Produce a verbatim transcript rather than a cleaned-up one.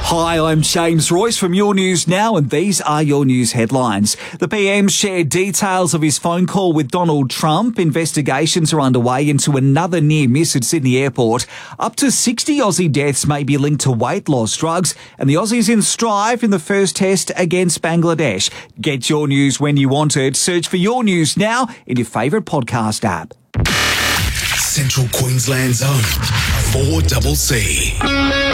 Hi, I'm James Royce from Your News Now, and these are your news headlines. The P M shared details of his phone call with Donald Trump. Investigations are underway into another near miss at Sydney Airport. Up to sixty Aussie deaths may be linked to weight loss drugs, and the Aussies in strife in the first test against Bangladesh. Get your news when you want it. Search for Your News Now in your favourite podcast app. Central Queensland's own four C C.